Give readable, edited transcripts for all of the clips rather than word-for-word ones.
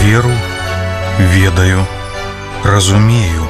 веру, ведаю, разумею.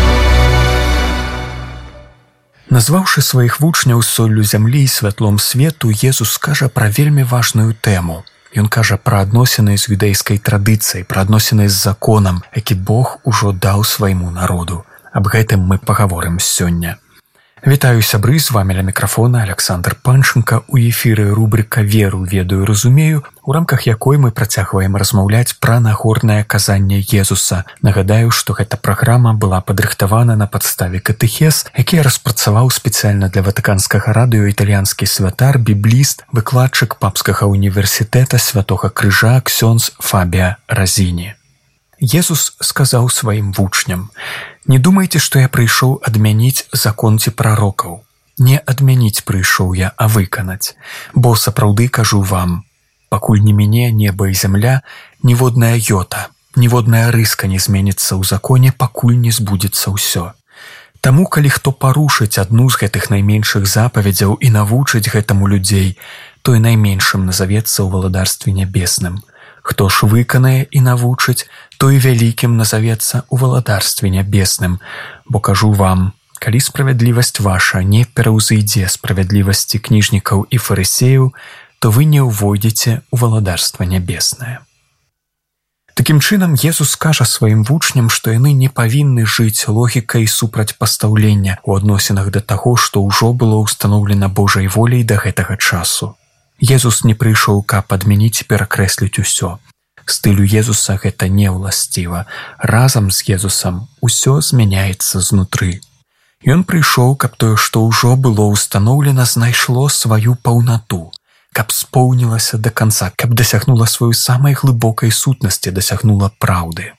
Назваўшы сваіх вучняў соллю зямлі і святлом свету, Езус кажа пра вельмі важную тэму. Ён кажа пра адносіны з юдэйскай традыцыяй, пра адносіны з законам, які Бог ужо даў свайму народу. Аб гэтым мы пагаворым сёння. Вітаю, сябры, з вамі ля мікрафона Александр Панченко. У эфіры рубрыка «Веру, ведаю, разумею», у рамках якой мы працягваем размаўляць пра нагорнае казанне Езуса. Нагадаю, што гэта праграма была падрыхтавана на падставе катэхез, які распрацаваў спецыяльна для ватыканскага радыё італьянскі святар, бібліст, выкладчык папскага універсітэта Святога Крыжа ксёндз Фабіа Разіні. Езус сказаў сваім вучням: «Не думайце, што я прыйшоў адмяніць закон ці прарокаў. Не адмяніць прыйшоў я, а выканаць. Бо сапраўды кажу вам, пакуль не міне неба і зямля, ніводная йота, ніводная рыска не зменіцца ў законе, пакуль не збудзецца ўсё. Таму, калі хто парушыць адну з гэтых найменшых запаведзяў і навучыць гэтаму людзей, той найменшым назавецца ў валадарстве нябесным. Хто ж выканае і навучыць, той вялікім назавецца ў валадарстве нябесным. Бо кажу вам, калі справядлівасць ваша не пераўзыдзе справядлівасці кніжнікаў і фарысеяў, то вы не ўвойдзеце ў валадарства нябеснае». Такім чынам, Езус кажа сваім вучням, што яны не павінны жыць логікай супрацьпастаўлення ў адносінах да таго, што ўжо было ўстаноўлена Божай воляй да гэтага часу. Езус не прыйшоў, каб адмяніць і перакрэсліць усё. Стылю Езуса гэта не ўласціва. Разам з Езусам усё змяняецца знутры. Ён прыйшоў, каб тое, што ўжо было ўстаноўлена, знайшло сваю паўнату, каб споўнілася да канца, каб дасягнула сваёй самай глыбокай сутнасці, дасягнула праўды.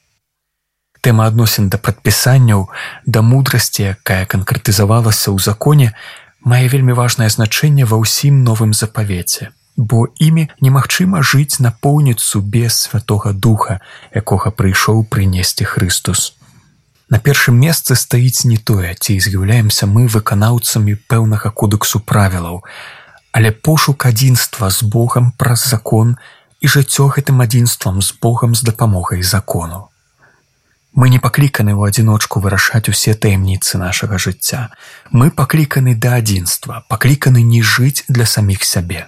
Тэма адносін да прадпісанняў, да мудрасці, якая канкрэтызавалася ў законе, мае вельмі важнае значэнне ва ўсім новым запавеце, бо імі немагчыма жыць напоўніцу без Святога Духа, якога прыйшоў прынесці Хрыстус. На першым месцы стаіць не тое, ці з'яўляемся мы выканаўцамі пэўнага кодэксу правілаў, але пошук адзінства з Богам праз закон і жыццё гэтым адзінствам з Богам з дапамогай закону. Мы не пакліканы ў адзіночку вырашаць усе таямніцы нашага жыцця. Мы пакліканы да адзінства, пакліканы не жыць для саміх сябе.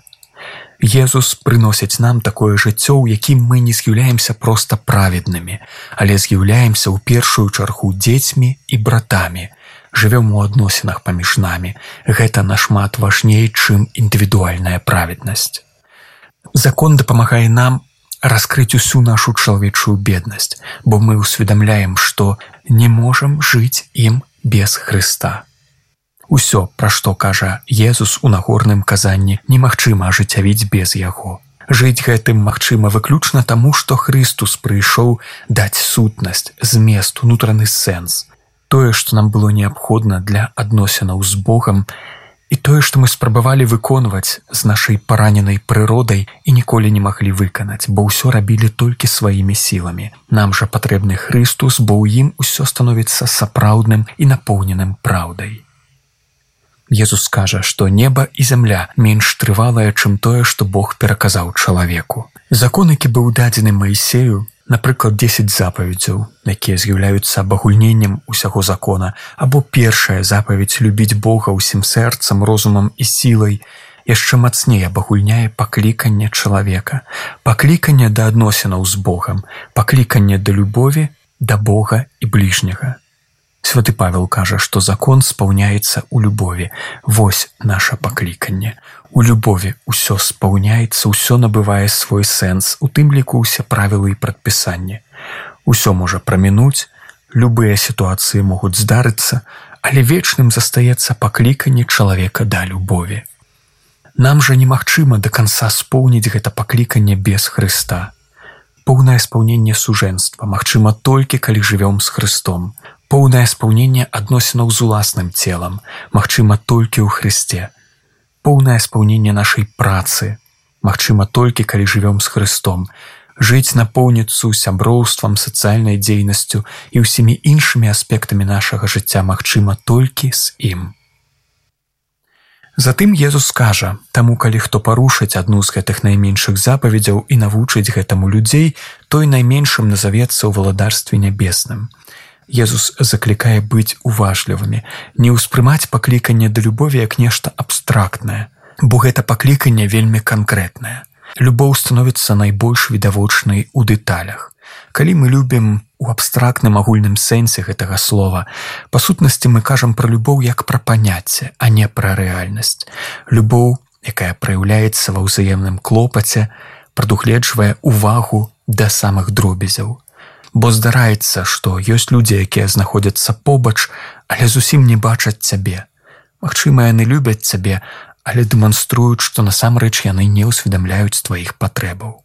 Езус прыносіць нам такое жыццё, у якім мы не з'яўляемся проста праведнымі, але з'яўляемся ў першую чаргу дзецьмі і братамі, жывём у адносінах паміж намі. Гэта нашмат важней, чым індывідуальная праведнасць. Закон дапамагае нам раскрыць усю нашу чалавечую беднасць, бо мы ўсведамляем, што не можам жыць ім без Хрыста. Усё, пра што кажа Езус у нагорным казанні, немагчыма ажыццявіць без яго. Жыць гэтым магчыма выключна таму, што Хрыстус прыйшоў даць сутнасць, змест, унутраны сэнс. Тое, што нам было неабходна для адносінаў з Богам, і тое, што мы спрабавалі выконваць з нашай параненай прыродай і ніколі не маглі выканаць, бо ўсё рабілі толькі сваімі сіламі. Нам жа патрэбны Хрыстус, бо ў ім усё становіцца сапраўдным і напоўненым праўдай. Езус кажа, што неба і зямля менш трывалая, чым тое, што Бог пераказаў чалавеку. Закон, які быў дадзены Маісею, напрыклад, 10 запаведзяў, якія з'яўляюцца абагульненнем усяго закона, або першая запаведь любіць Бога ўсім сэрцам, розумам і сілай, яшчэ мацней абагульняе пакліканне чалавека, пакліканне да адносінаў з Богам, пакліканне да любові, да Бога і бліжняга. Святы Павел кажа, што закон спаўняецца ў любові. Вось наша пакліканне. У любові ўсё спаўняецца, ўсё набывае свой сэнс, у тым ліку ўсе правілы і прадпісанні. Усё можа прамінуць, любыя сітуацыі могуць здарыцца, але вечным застаецца пакліканне чалавека да любові. Нам жа немагчыма да канца споўніць гэта пакліканне без Хрыста. Поўнае спаўненне сужэнства магчыма толькі, калі жывём з Хрыстом. Поўнае спаўненне адносінаў з уласным целам магчыма толькі ў Хрысце. Поўнае спаўненне нашай працы магчыма толькі, калі жывём з Хрыстом. Жыць напоўніцу сяброўствам, сацыяльнай дзейнасцю і ўсімі іншымі аспектамі нашага жыцця магчыма толькі з ім. Затым Езус скажа: «Таму, калі хто парушыць адну з гэтых найменшых запаведзяў і навучыць гэтаму людзей, той найменшым назавецца ў валадарстве нябесным». Езус заклікае быць уважлівымі, не ўспрымаць пакліканне да любові як нешта абстрактнае, бо гэта пакліканне вельмі канкрэтнае. Любоў становіцца найбольш відавочнай у дэталях. Калі мы любім у абстрактным агульным сэнсе гэтага слова, па сутнасці мы кажам пра любоў як пра паняцце, а не пра рэальнасць. Любоў, якая праяўляецца ва ўзаемным клопаце, прадугледжвае увагу да самых дробязяў. Бо здараецца, што ёсць людзі, якія знаходзяцца побач, але зусім не бачаць цябе. Магчыма, яны любяць цябе, але дэманструюць, што насамрэч яны не ўсведамляюць тваіх патрэбаў.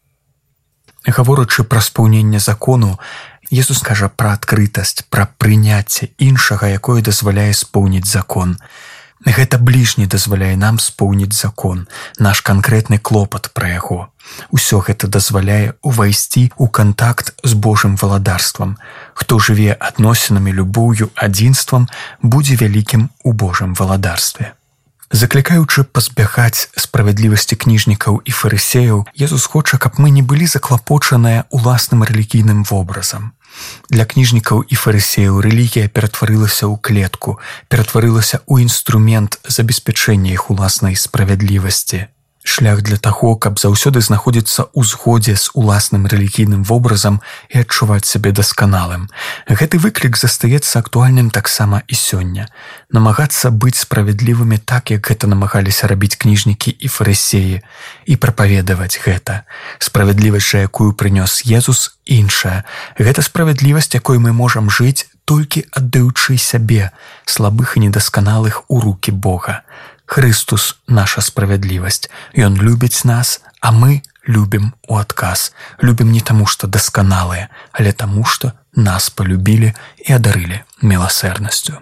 Гаворачы пра спаўненне закону, Езус кажа пра адкрытасць, пра прыняцце іншага, якое дазваляе споўніць закон. Гэта бліжні дазваляе нам споўніць закон, наш канкрэтны клопат пра яго. Усё гэта дазваляе увайсці ў кантакт з Божым валадарствам. Хто жыве адносінамі, любоўю, адзінствам, будзе вялікім у Божым валадарстве. Заклікаючы пазбягаць справядлівасці кніжнікаў і фарысеяў, Езус хоча, каб мы не былі заклапочаныя уласным рэлігійным вобразам. Для кніжнікаў і фарысеяў рэлігія ператварылася ў клетку, ператварылася ў інструмент забеспячэння іх уласнай справядлівасці. Шлях для таго, каб заўсёды знаходзіцца ў згодзе з уласным рэлігійным вобразам і адчуваць сябе дасканалым. Гэты выклік застаецца актуальным таксама і сёння. Намагацца быць справядлівымі так, як гэта намагаліся рабіць кніжнікі і фарысеі, і прапаведаваць гэта. Справядлівасць жа, якую прынёс Езус, іншая. Гэта справядлівасць, якой мы можам жыць, толькі аддаючы сябе, слабых і недасканалых, у рукі Бога. Хрыстус – наша справядлівасць. Ён любіць нас, а мы любім у адказ. Любім не таму, што дасканалыя, але таму, што нас палюбілі і адарылі міласэрнасцю.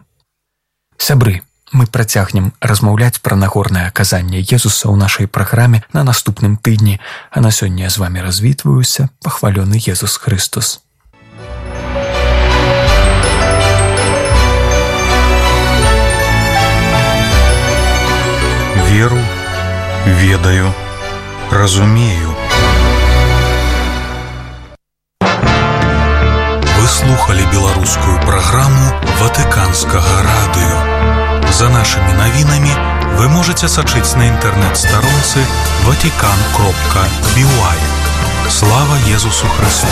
Сябры, мы працягнем размаўляць пра нагорнае аказанне Езуса ў нашай праграме на наступным тыдні, а на сёння я з вамі развітваюся, пахвалёны Езус Хрыстус. Веру, ведаю, разумею. Вы слухали беларускую праграму Ватыканскага радыё. За нашымі навінамі вы можаце сачыць на інтэрнэт-старонцы vatican.by. Слава Езусу Христу!